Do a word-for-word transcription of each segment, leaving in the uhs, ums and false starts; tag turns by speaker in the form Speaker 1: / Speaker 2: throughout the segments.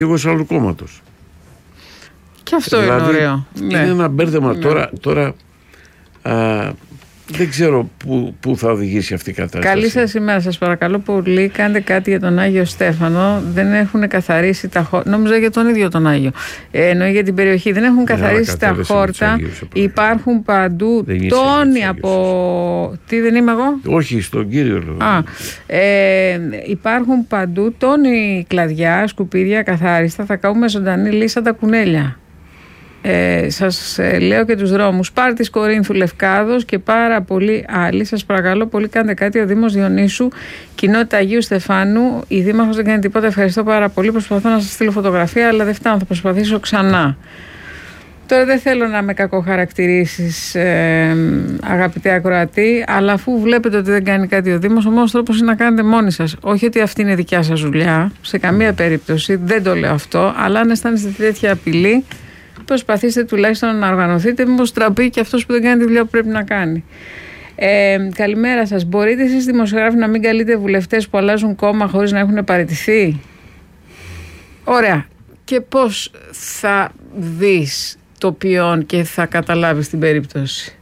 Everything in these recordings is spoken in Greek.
Speaker 1: αρχηγός άλλου κόμματος.
Speaker 2: Και αυτό
Speaker 1: δηλαδή,
Speaker 2: είναι ωραίο.
Speaker 1: Είναι
Speaker 2: ναι.
Speaker 1: ένα μπέρδεμα.
Speaker 2: Ναι.
Speaker 1: Τώρα, τώρα α, δεν ξέρω πού, πού θα οδηγήσει αυτή η κατάσταση.
Speaker 2: Καλή σας ημέρα, σας παρακαλώ πολύ. Κάντε κάτι για τον Άγιο Στέφανο. Δεν έχουν καθαρίσει τα χόρτα. Νόμιζα για τον ίδιο τον Άγιο. Ε, εννοεί για την περιοχή. Δεν έχουν καθαρίσει τα χόρτα. Υπάρχουν παντού τόνοι από. Τι δεν είμαι εγώ?
Speaker 1: Όχι, στον κύριο λόγο.
Speaker 2: Α, ε, υπάρχουν παντού τόνοι κλαδιά, σκουπίδια καθάριστα. Θα καούμε ζωντανή λύσα τα κουνέλια. Ε, σας ε, λέω και τους δρόμους Πάρτης, Κορίνθου, Λευκάδος και πάρα πολλοί άλλοι. Σας παρακαλώ πολύ, κάντε κάτι. Ο Δήμος Διονύσου, κοινότητα Αγίου Στεφάνου. Η Δήμαρχος δεν κάνει τίποτα. Ευχαριστώ πάρα πολύ. Προσπαθώ να σας στείλω φωτογραφία, αλλά δεν φτάνω. Θα προσπαθήσω ξανά. Τώρα δεν θέλω να με κακοχαρακτηρίσεις, ε, αγαπητέ ακροατή, αλλά αφού βλέπετε ότι δεν κάνει κάτι ο Δήμος, ο μόνος τρόπος είναι να κάνετε μόνοι σας. Όχι ότι αυτή είναι δικιά σας δουλειά, σε καμία περίπτωση, δεν το λέω αυτό, αλλά αν αισθάνεστε τέτοια απειλή, προσπαθήστε τουλάχιστον να οργανωθείτε, μήπως τραπεί και αυτός που δεν κάνει τη δουλειά που πρέπει να κάνει. Ε, καλημέρα σας. Μπορείτε εσείς δημοσιογράφοι να μην καλείτε βουλευτές που αλλάζουν κόμμα χωρίς να έχουν παραιτηθεί? Ωραία. Και πώς θα δεις το ποιόν και θα καταλάβεις την περίπτωση?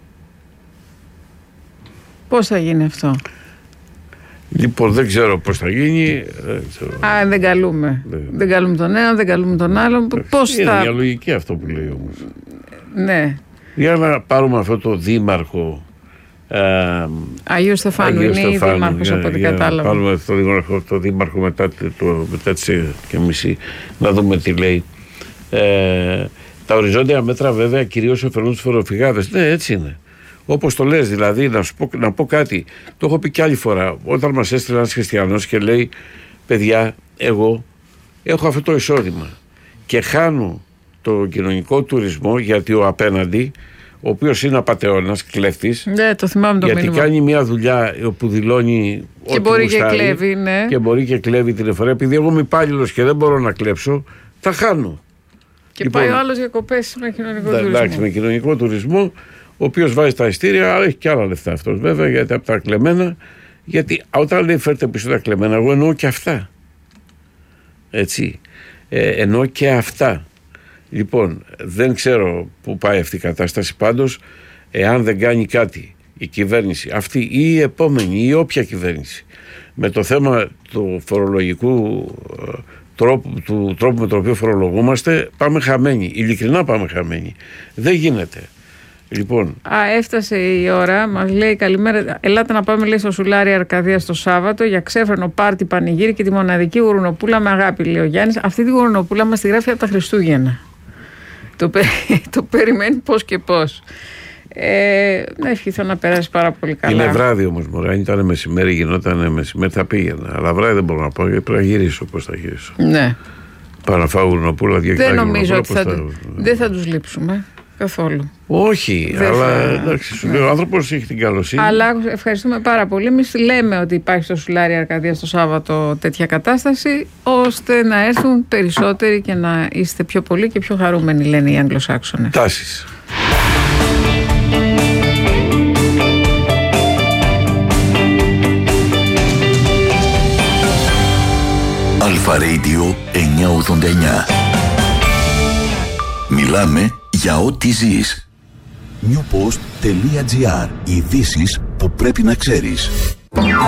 Speaker 2: Πώς θα γίνει αυτό?
Speaker 1: Λοιπόν, δεν ξέρω πώς θα γίνει. Δεν ξέρω.
Speaker 2: Α, δεν καλούμε. Δεν, δεν καλούμε τον έναν, δεν καλούμε τον άλλον. Πώς
Speaker 1: είναι
Speaker 2: θα...
Speaker 1: μια λογική αυτό που λέει όμως.
Speaker 2: Ναι.
Speaker 1: Για να πάρουμε αυτό το δήμαρχο ε,
Speaker 2: Αγίου Στεφάνου,
Speaker 1: Αγίου
Speaker 2: είναι η δήμαρχος από ό,τι κατάλαβα.
Speaker 1: Να πάρουμε αυτό το δήμαρχο, το δήμαρχο μετά, το, μετά τις και μισή, να δούμε τι λέει. Ε, τα οριζόντια μέτρα βέβαια κυρίως ωφελούν τους φοροφυγάδες. Ναι, έτσι είναι. Όπως το λες, δηλαδή, να, σου πω, να πω κάτι. Το έχω πει και άλλη φορά. Όταν μας έστειλε ένας χριστιανός και λέει, παιδιά, εγώ έχω αυτό το εισόδημα και χάνω το κοινωνικό τουρισμό γιατί ο απέναντι, ο οποίος είναι απατεώνας, κλέφτης,
Speaker 2: ναι, το θυμάμαι το
Speaker 1: γιατί
Speaker 2: μήνυμα.
Speaker 1: κάνει μια δουλειά που δηλώνει
Speaker 2: και
Speaker 1: ότι
Speaker 2: μπορεί
Speaker 1: γουστάρει,
Speaker 2: και κλέβει, ναι.
Speaker 1: Και μπορεί και κλέβει την εφορία. Επειδή εγώ είμαι υπάλληλος και δεν μπορώ να κλέψω, τα χάνω.
Speaker 2: Και
Speaker 1: λοιπόν,
Speaker 2: πάει ο άλλος διακοπές με κοινωνικό τουρισμό.
Speaker 1: Εντάξει, με κοινωνικό τουρισμό, ο οποίος βάζει τα ειστήρια, αλλά έχει και άλλα λεφτά αυτός βέβαια, γιατί από τα κλεμμένα, γιατί όταν λέει φέρτε πίσω τα κλεμμένα, εγώ εννοώ και αυτά. Έτσι. Ε, εννοώ και αυτά. Λοιπόν, δεν ξέρω πού πάει αυτή η κατάσταση, πάντως, εάν δεν κάνει κάτι η κυβέρνηση, αυτή ή η επόμενη ή όποια κυβέρνηση, με το θέμα του φορολογικού τρόπου, του τρόπου με τον οποίο φορολογούμαστε, πάμε χαμένοι. Ειλικρινά πάμε χαμένοι. Δεν γίνεται. Λοιπόν.
Speaker 2: Α, έφτασε η ώρα, μας λέει καλημέρα. Ελάτε να πάμε, λέει, στο Σουλάρι Αρκαδίας το Σάββατο για ξέφρενο πάρτι πανηγύρι και τη μοναδική γουρνοπούλα με αγάπη, λέει ο Γιάννης. Αυτή τη γουρνοπούλα μας τη γράφει από τα Χριστούγεννα. Το, το περιμένει πώς και πώς. Ε, να ευχηθώ να περάσει πάρα πολύ καλά.
Speaker 1: Είναι βράδυ όμως, μωρέ. Αν ήταν μεσημέρι, γινόταν μεσημέρι, θα πήγαινα. Αλλά βράδυ δεν μπορώ να πάω γιατί πρέπει να γυρίσω. Πώς θα γυρίσω?
Speaker 2: Ναι.
Speaker 1: Πάω να φάω γουρνοπούλα,
Speaker 2: δεν νομίζω ότι θα, θα... δεν θα τους λείψουμε καθόλου.
Speaker 1: Όχι, δεν αλλά θα... εντάξει, σου λέει, ο άνθρωπος έχει την καλοσύνη.
Speaker 2: Αλλά ευχαριστούμε πάρα πολύ. Εμείς λέμε ότι υπάρχει στο Σουλάρι Αρκαδίας το Σάββατο τέτοια κατάσταση, ώστε να έρθουν περισσότεροι και να είστε πιο πολλοί και πιο χαρούμενοι, λένε οι Αγγλοσάξονες.
Speaker 1: Τάσεις.
Speaker 3: Αλφα Radio εννιακόσια ογδόντα εννιά. Μιλάμε για ό,τι ζεις. newpost.gr. Ειδήσεις που πρέπει να ξέρεις.